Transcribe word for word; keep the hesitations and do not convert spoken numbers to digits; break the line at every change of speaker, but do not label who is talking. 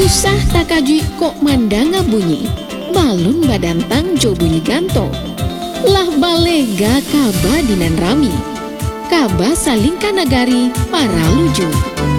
Usah takajui kok mandanga bunyi, balun badantang jo bunyi ganto. Lah balega kaba dinan rami, kaba saling kanagari para luju.